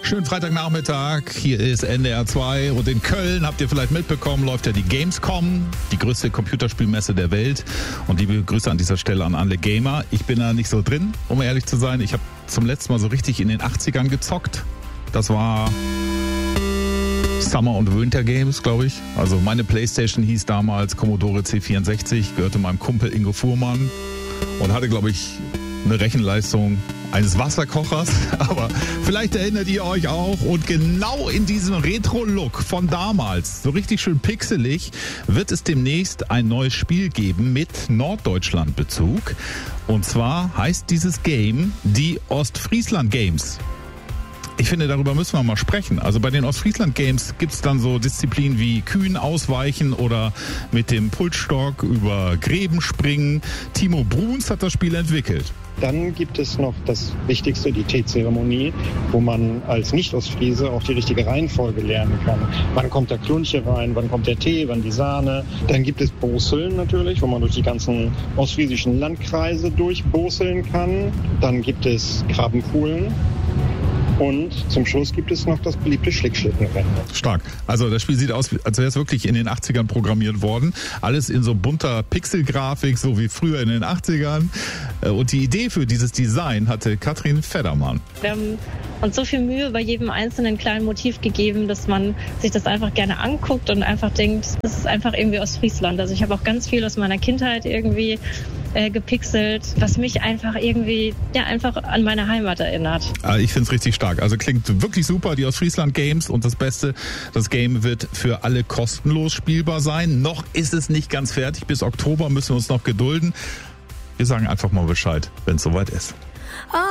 Schönen Freitagnachmittag, hier ist NDR 2 und in Köln, habt ihr vielleicht mitbekommen, läuft ja die Gamescom, die größte Computerspielmesse der Welt. Und liebe Grüße an dieser Stelle an alle Gamer. Ich bin da nicht so drin, um ehrlich zu sein. Ich habe zum letzten Mal so richtig in den 80ern gezockt. Das war Summer und Winter Games, glaube ich. Also meine Playstation hieß damals Commodore C64, gehörte meinem Kumpel Ingo Fuhrmann und hatte, glaube ich, eine Rechenleistung eines Wasserkochers, aber vielleicht erinnert ihr euch auch. Und genau in diesem Retro-Look von damals, so richtig schön pixelig, wird es demnächst ein neues Spiel geben mit Norddeutschland-Bezug. Und zwar heißt dieses Game die Ostfriesland Games. Ich finde, darüber müssen wir mal sprechen. Also bei den Ostfriesland Games gibt es dann so Disziplinen wie Kühen ausweichen oder mit dem Pulsstock über Gräben springen. Timo Bruns hat das Spiel entwickelt. Dann gibt es noch das Wichtigste, die Teezeremonie, wo man als Nicht-Ostfriese auch die richtige Reihenfolge lernen kann. Wann kommt der Klunche rein, wann kommt der Tee, wann die Sahne. Dann gibt es Boseln natürlich, wo man durch die ganzen ostfriesischen Landkreise durchboseln kann. Dann gibt es Krabbenpoolen. Und zum Schluss gibt es noch das beliebte Schlickschlittenrennen. Stark. Also das Spiel sieht aus, als wäre es wirklich in den 80ern programmiert worden. Alles in so bunter Pixelgrafik, so wie früher in den 80ern. Und die Idee für dieses Design hatte Katrin Feddermann. Wir haben uns so viel Mühe bei jedem einzelnen kleinen Motiv gegeben, dass man sich das einfach gerne anguckt und einfach denkt, das ist einfach irgendwie Ostfriesland. Also ich habe auch ganz viel aus meiner Kindheit irgendwie gepixelt, was mich einfach irgendwie einfach an meine Heimat erinnert. Ich finde es richtig stark. Also klingt wirklich super, die Ostfriesland Games. Und das Beste, das Game wird für alle kostenlos spielbar sein. Noch ist es nicht ganz fertig. Bis Oktober müssen wir uns noch gedulden. Wir sagen einfach mal Bescheid, wenn es soweit ist.